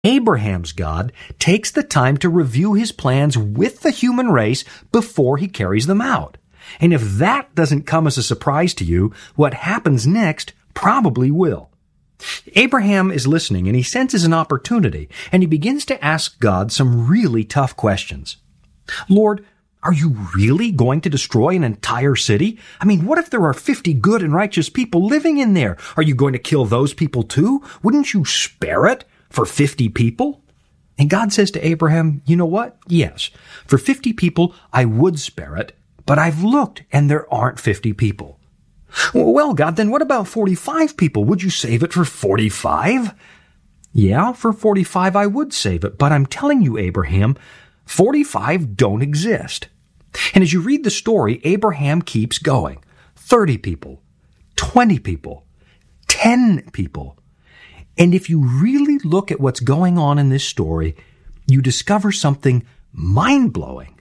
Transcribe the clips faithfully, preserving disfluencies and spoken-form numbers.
Abraham's God takes the time to review his plans with the human race before he carries them out. And if that doesn't come as a surprise to you, what happens next probably will. Abraham is listening and he senses an opportunity, and he begins to ask God some really tough questions. Lord, are you really going to destroy an entire city? I mean, what if there are fifty good and righteous people living in there? Are you going to kill those people too? Wouldn't you spare it for fifty people? And God says to Abraham, you know what? Yes, for fifty people, I would spare it, but I've looked and there aren't fifty people. Well, God, then what about forty-five people? Would you save it for forty-five? Yeah, for forty-five I would save it, but I'm telling you, Abraham, forty-five don't exist. And as you read the story, Abraham keeps going. thirty people, twenty people, ten people. And if you really look at what's going on in this story, you discover something mind-blowing.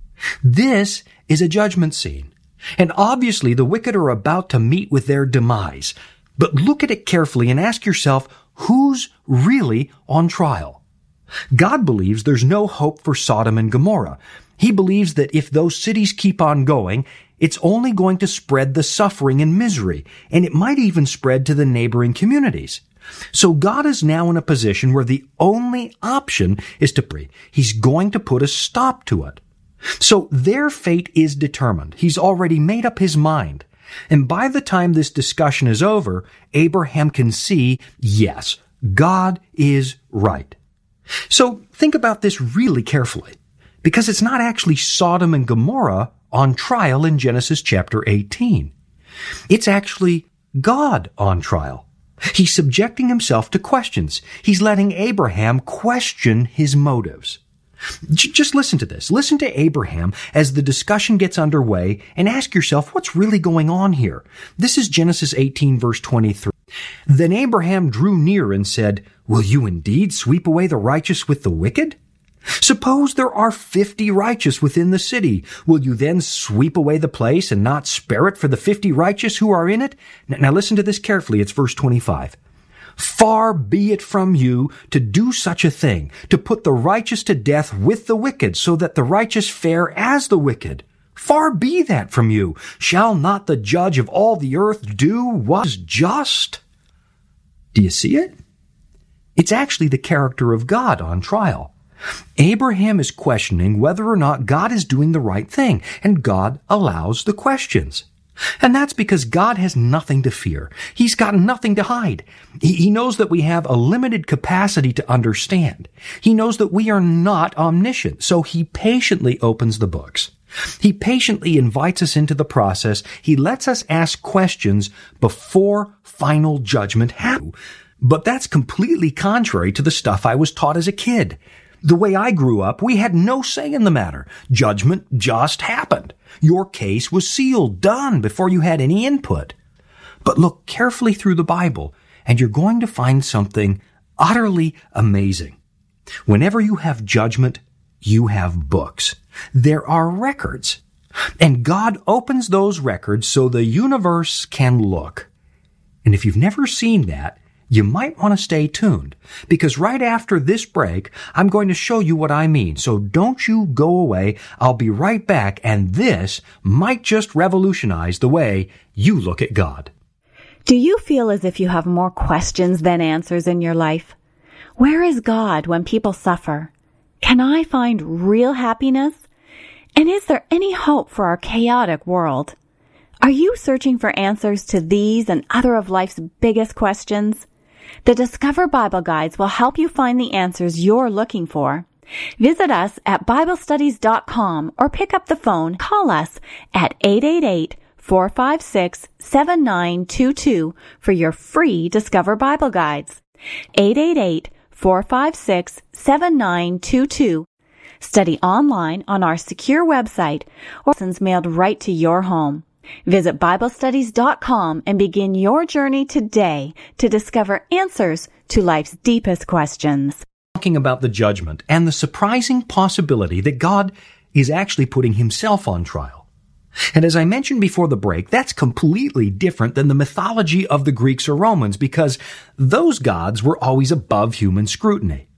This is a judgment scene. And obviously the wicked are about to meet with their demise. But look at it carefully and ask yourself, who's really on trial? God believes there's no hope for Sodom and Gomorrah. He believes that if those cities keep on going, it's only going to spread the suffering and misery, and it might even spread to the neighboring communities. So God is now in a position where the only option is to pray. He's going to put a stop to it. So their fate is determined. He's already made up his mind. And by the time this discussion is over, Abraham can see, yes, God is right. So think about this really carefully, because it's not actually Sodom and Gomorrah on trial in Genesis chapter eighteen. It's actually God on trial. He's subjecting himself to questions. He's letting Abraham question his motives. J- just listen to this. Listen to Abraham as the discussion gets underway and ask yourself, what's really going on here? This is Genesis eighteen, verse twenty-three. Then Abraham drew near and said, will you indeed sweep away the righteous with the wicked? Suppose there are fifty righteous within the city. Will you then sweep away the place and not spare it for the fifty righteous who are in it? Now listen to this carefully. It's verse twenty-five. Far be it from you to do such a thing, to put the righteous to death with the wicked, so that the righteous fare as the wicked. Far be that from you. Shall not the judge of all the earth do what is just? Do you see it? It's actually the character of God on trial. Abraham is questioning whether or not God is doing the right thing, and God allows the questions. And that's because God has nothing to fear. He's got nothing to hide. He knows that we have a limited capacity to understand. He knows that we are not omniscient, so he patiently opens the books. He patiently invites us into the process. He lets us ask questions before final judgment happens. But that's completely contrary to the stuff I was taught as a kid. The way I grew up, we had no say in the matter. Judgment just happened. Your case was sealed, done, before you had any input. But look carefully through the Bible, and you're going to find something utterly amazing. Whenever you have judgment, you have books. There are records. And God opens those records so the universe can look. And if you've never seen that, you might want to stay tuned, because right after this break, I'm going to show you what I mean. So don't you go away. I'll be right back, and this might just revolutionize the way you look at God. Do you feel as if you have more questions than answers in your life? Where is God when people suffer? Can I find real happiness? And is there any hope for our chaotic world? Are you searching for answers to these and other of life's biggest questions? The Discover Bible Guides will help you find the answers you're looking for. Visit us at Bible Studies dot com or pick up the phone. Call us at eight eight eight, four five six, seven nine two two for your free Discover Bible Guides. eight eight eight, four five six, seven nine two two. Study online on our secure website or lessons mailed right to your home. Visit Bible Studies dot com and begin your journey today to discover answers to life's deepest questions. Talking about the judgment and the surprising possibility that God is actually putting himself on trial. And as I mentioned before the break, that's completely different than the mythology of the Greeks or Romans, because those gods were always above human scrutiny.